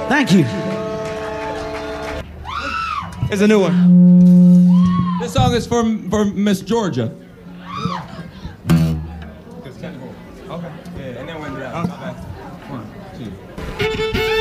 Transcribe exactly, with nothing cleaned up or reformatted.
Thank you. Here's a new one. This song is for, for Miss Georgia. Okay. Yeah, and then when you're out.